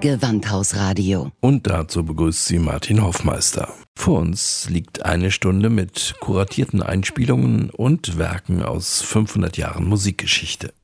Gewandhausradio. Und dazu begrüßt sie Martin Hoffmeister. Vor uns liegt eine Stunde mit kuratierten Einspielungen und Werken aus 500 Jahren Musikgeschichte.